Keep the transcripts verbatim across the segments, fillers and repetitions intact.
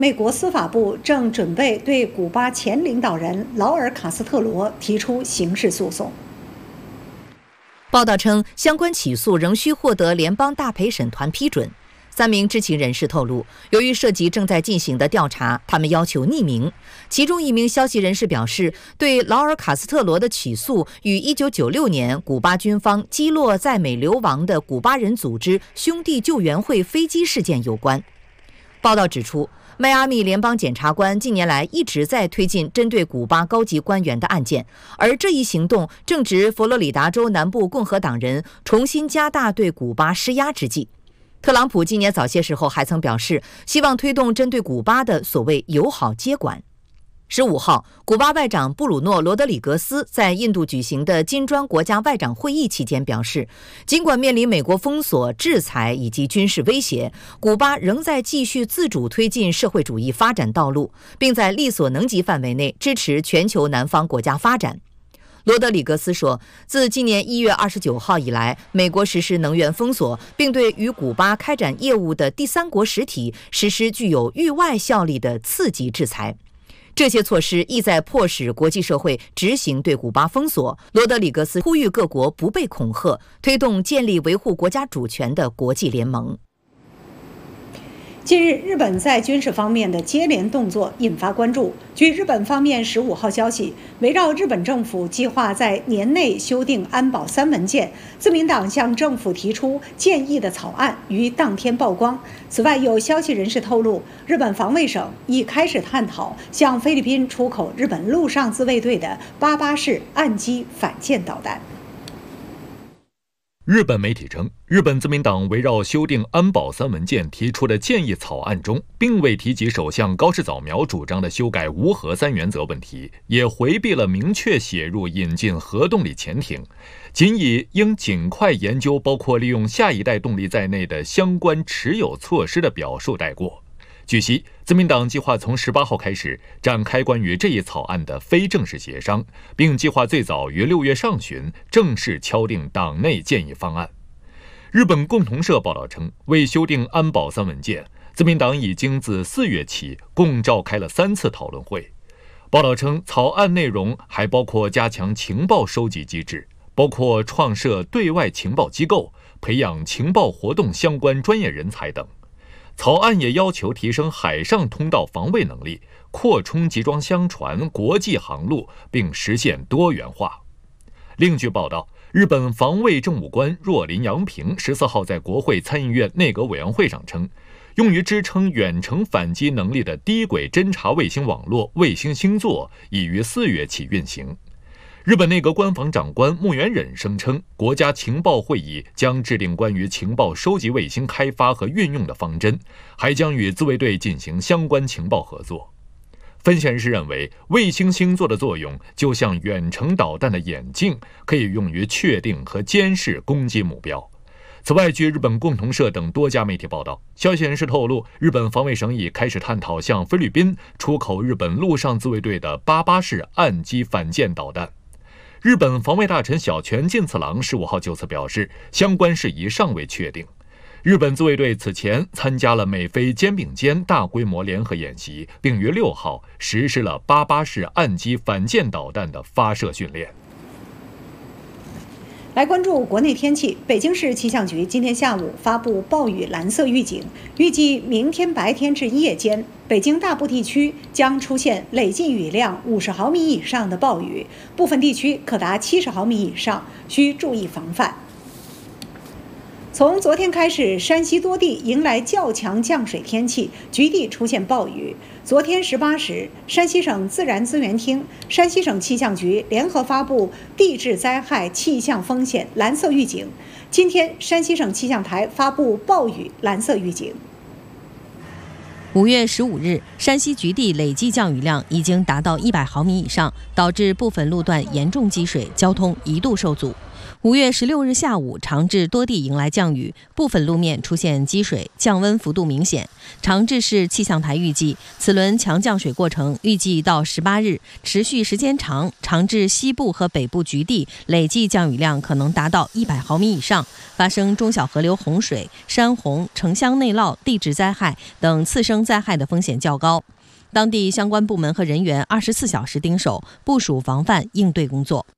美国司法部正准备对古巴前领导人劳尔·卡斯特罗提出刑事诉讼。 报道称，相关起诉仍需获得联邦大陪审团批准。三名知情人士透露，由于涉及正在进行的调查，他们要求匿名。其中一名消息人士表示，对劳尔·卡斯特罗的起诉与一九九六年古巴军方击落在美流亡的古巴人组织兄弟救援会飞机事件有关。报道指出，迈阿密联邦检察官近年来一直在推进针对古巴高级官员的案件，而这一行动正值佛罗里达州南部共和党人重新加大对古巴施压之际。特朗普今年早些时候还曾表示，希望推动针对古巴的所谓友好接管。十五号，古巴外长布鲁诺·罗德里格斯在印度举行的金砖国家外长会议期间表示，尽管面临美国封锁、制裁以及军事威胁，古巴仍在继续自主推进社会主义发展道路，并在力所能及范围内支持全球南方国家发展。罗德里格斯说，自今年一月二十九号以来，美国实施能源封锁，并对与古巴开展业务的第三国实体实施具有域外效力的次级制裁。这些措施意在迫使国际社会执行对古巴封锁。罗德里格斯呼吁各国不被恐吓，推动建立维护国家主权的国际联盟。 近日，日本在军事方面的接连动作引发关注。据日本方面十五号消息，围绕日本政府计划在年内修订安保三文件，自民党向政府提出建议的草案于当天曝光。此外，有消息人士透露，日本防卫省已开始探讨向菲律宾出口日本陆上自卫队的八八式岸基反舰导弹。 日本媒体称，日本自民党围绕修订安保三文件提出的建议草案中，并未提及首相高市早苗主张的修改无核三原则问题，也回避了明确写入引进核动力潜艇，仅以应尽快研究包括利用下一代动力在内的相关持有措施的表述带过。据悉，自民党计划从十八号开始展开关于这一草案的非正式协商，并计划最早于六月上旬正式敲定党内建议方案。日本共同社报道称，为修订安保三文件，自民党已经自四月起共召开了三次讨论会。报道称，草案内容还包括加强情报收集机制，包括创设对外情报机构、培养情报活动相关专业人才等。草案也要求提升海上通道防卫能力，扩充集装箱船国际航路，并实现多元化。另据报道，日本防卫政务官若林洋平十四号在国会参议院内阁委员会上称，用于支撑远程反击能力的低轨侦察卫星网络卫星星座已于四月起运行。日本内阁官房长官木原忍声称，国家情报会议将制定关于情报收集卫星开发和运用的方针，还将与自卫队进行相关情报合作。分析人士认为，卫星星座的作用就像远程导弹的眼镜，可以用于确定和监视攻击目标。此外，据日本共同社等多家媒体报道，消息人士透露，日本防卫省已开始探讨向菲律宾出口日本陆上自卫队的八八式岸基反舰导弹。日本防卫大臣小泉进次郎十五号就此表示，相关事宜尚未确定。日本自卫队此前参加了美菲肩并肩大规模联合演习，并于六号实施了八八式岸基反舰导弹的发射训练。 来关注国内天气，北京市气象局今天下午发布暴雨蓝色预警，预计明天白天至夜间，北京大部地区将出现累计雨量五十毫米以上的暴雨，部分地区可达七十毫米以上，需注意防范。从昨天开始，山西多地迎来较强降水天气，局地出现暴雨。昨天十八时，山西省自然资源厅、山西省气象局联合发布地质灾害气象风险蓝色预警。今天，山西省气象台发布暴雨蓝色预警。 五月十五日，山西局地累计降雨量已经达到一百毫米以上，导致部分路段严重积水，交通一度受阻。 五月十六日下午，长治多地迎来降雨，部分路面出现积水，降温幅度明显。长治市气象台预计，此轮强降水过程预计到十八日，持续时间长，长治西部和北部局地累计降雨量可能达到一百毫米以上，发生中小河流洪水、山洪、城乡内涝、地质灾害等次生灾害的风险较高。当地相关部门和人员二十四小时盯守，部署防范应对工作。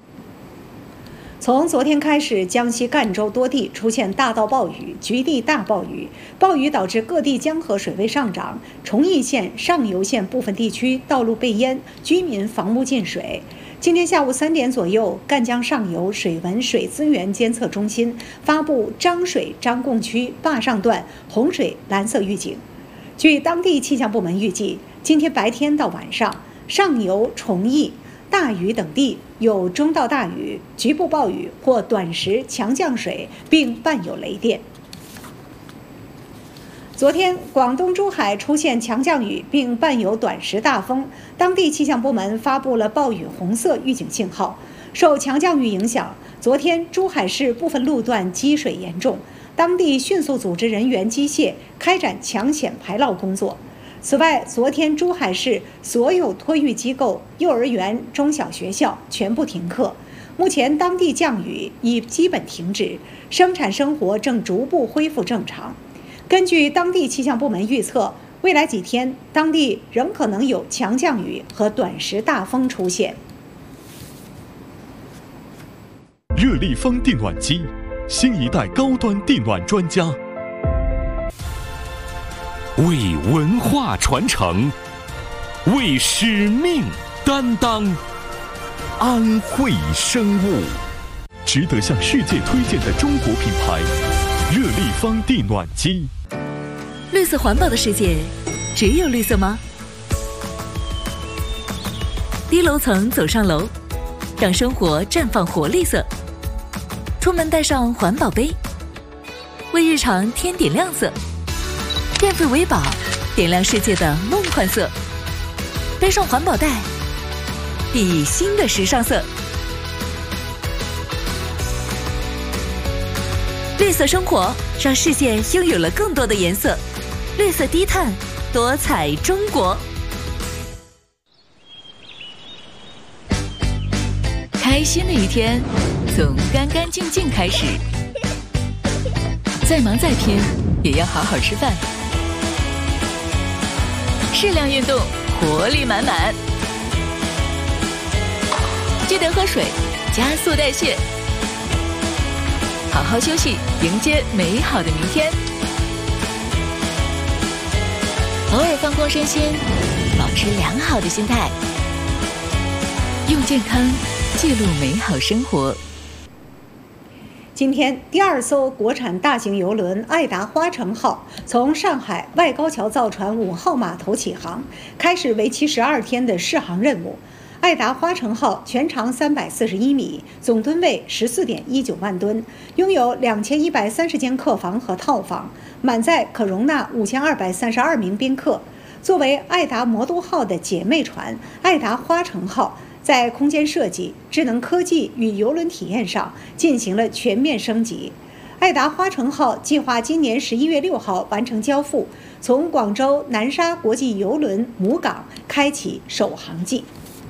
从昨天开始，江西赣州多地出现大到暴雨、局地大暴雨，暴雨导致各地江河水位上涨，崇义县、上游县部分地区道路被淹，居民房屋进水。今天下午三点左右，赣江上游水文水资源监测中心发布漳水张贡区坝上段洪水蓝色预警。据当地气象部门预计，今天白天到晚上，上游崇义、大禹等地有中到大雨、局部暴雨或短时强降水，并伴有雷电。昨天，广东珠海出现强降雨，并伴有短时大风，当地气象部门发布了暴雨红色预警信号。受强降雨影响，昨天珠海市部分路段积水严重，当地迅速组织人员机械开展抢险排涝工作。此外，昨天珠海市所有托育机构、幼儿园、中小学校全部停课。目前，当地降雨已基本停止，生产生活正逐步恢复正常。根据当地气象部门预测，未来几天当地仍可能有强降雨和短时大风出现。 热力方电暖机，新一代高端地暖专家。为文化传承，为使命担当，安慧生物，值得向世界推荐的中国品牌热力方地暖机。 绿色环保的世界，只有绿色吗？低楼层走上楼，让生活绽放活力色。出门带上环保杯，为日常添点亮色。电费为宝，点亮世界的梦幻色。背上环保袋，熠熠新的时尚色。绿色生活，让世界拥有了更多的颜色。绿色低碳，多彩中国。开心的一天，从干干净净开始。再忙再拼，也要好好吃饭。适量运动，活力满满。记得喝水，加速代谢。好好休息，迎接美好的明天。偶尔放空身心，保持良好的心态，用健康记录美好生活。 今天，第二艘国产大型邮轮爱达花城号从上海外高桥造船五号码头起航，开始为期十二天的试航任务。爱达花城号全长三百四十一米，总吨位十四点一九万吨，拥有两千一百三十间客房和套房，满载可容纳五千二百三十二名宾客。作为爱达魔都号的姐妹船，爱达花城号在空间设计、智能科技与邮轮体验上进行了全面升级。爱达花城号计划今年十一月六号完成交付，从广州南沙国际邮轮母港开启首航季。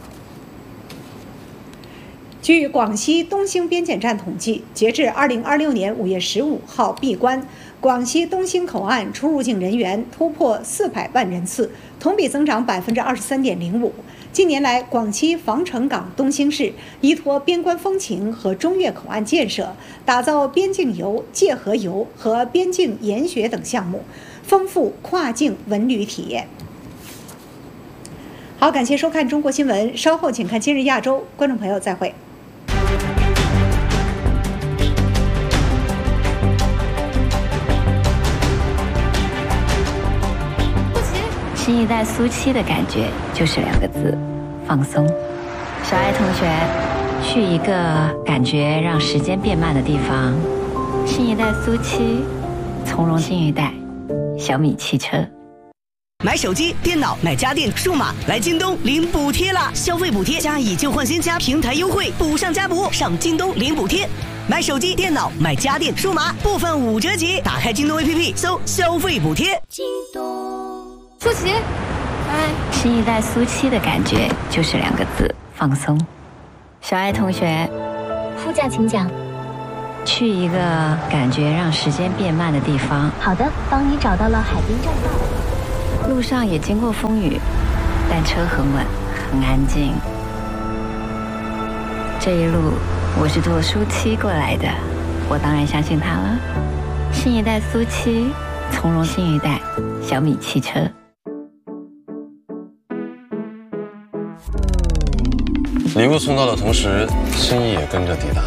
据广西东兴边检站统计，截至二零二六年五月十五号闭关，广西东兴口岸出入境人员突破四百万人次，同比增长百分之二十三点零五。近年来，广西防城港东兴市依托边关风情和中越口岸建设，打造边境游、界河游和边境研学等项目，丰富跨境文旅体验。好，感谢收看中国新闻，稍后请看今日亚洲，观众朋友再会。 新一代苏七的感觉就是两个字：放松。小爱同学，去一个感觉让时间变慢的地方。新一代苏七，从容新一代，小米汽车。 买手机、电脑、买家电、数码，来京东领补贴啦！消费补贴加以旧换新加平台优惠，补上加补，上京东领补贴。买手机、电脑、买家电、数码，部分五折起。打开京东 A P P， 搜消费补贴。 京东，舒淇，哎，新一代苏七的感觉就是两个字：放松。小爱同学， 副驾请讲。 去一个感觉让时间变慢的地方。 好的，帮你找到了海滨栈道。 路上也经过风雨，但车很稳，很安静。这一路我是坐苏七过来的，我当然相信他了。新一代苏七，从容新一代，小米汽车。 礼物送到的同时，心意也跟着抵达。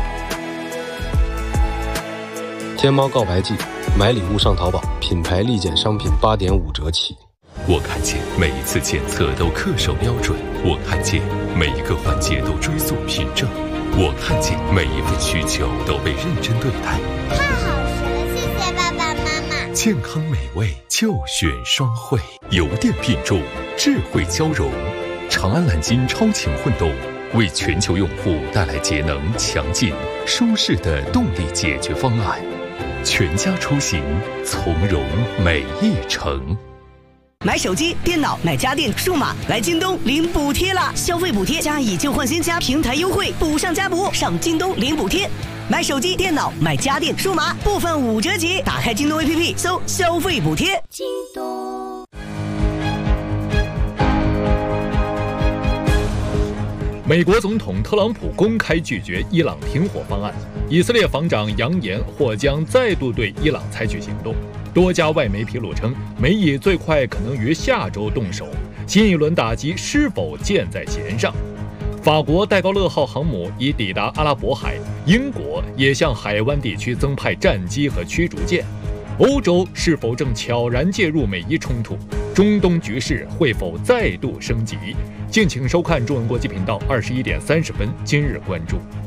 天猫告白季，买礼物上淘宝，品牌立减商品八点五折起。 我看见每一次检测都恪守标准，我看见每一个环节都追溯凭证，我看见每一份需求都被认真对待。 太好吃了，谢谢爸爸妈妈。 健康美味就选双汇，油电并重，智慧交融。长安蓝鲸超前混动，为全球用户带来节能、强劲、舒适的动力解决方案。全家出行，从容每一程。 买手机、电脑、买家电、数码，来京东领补贴啦！消费补贴加以旧换新加平台优惠，补上加补，上京东领补贴。买手机、电脑、买家电、数码，部分五折起。打开京东 A P P， 搜消费补贴。 京东。 美国总统特朗普公开拒绝伊朗停火方案，以色列防长扬言或将再度对伊朗采取行动。多家外媒披露称，美以最快可能于下周动手，新一轮打击是否箭在弦上？法国戴高乐号航母已抵达阿拉伯海，英国也向海湾地区增派战机和驱逐舰。欧洲是否正悄然介入美伊冲突？中东局势会否再度升级？敬请收看中文国际频道二十一点三十分，今日关注。